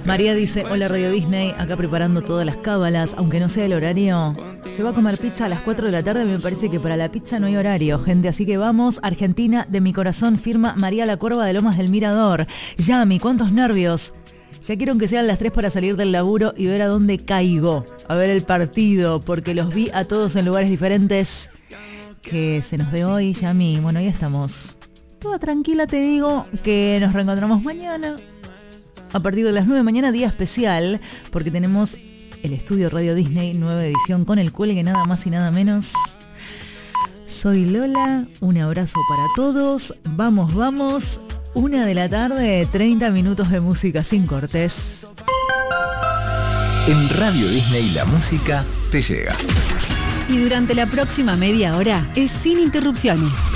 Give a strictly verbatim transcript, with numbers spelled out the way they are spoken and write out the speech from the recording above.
María dice, hola Radio Disney, acá preparando todas las cábalas, aunque no sea el horario. Se va a comer pizza a las cuatro de la tarde, me parece que para la pizza no hay horario, gente, así que vamos. Argentina de mi corazón, firma María La Corva de Lomas del Mirador. Yami, cuántos nervios. Ya quiero que sean las tres para salir del laburo y ver a dónde caigo, a ver el partido, porque los vi a todos en lugares diferentes. Que se nos dé hoy, Yami. Bueno, ahí estamos. Toda tranquila, te digo que nos reencontramos mañana a partir de las nueve de mañana, día especial, porque tenemos el estudio Radio Disney, nueva edición con el cuelgue, nada más y nada menos. Soy Lola, un abrazo para todos. Vamos, vamos. Una de la tarde, treinta minutos de música sin cortes. En Radio Disney la música te llega. Y durante la próxima media hora es sin interrupciones.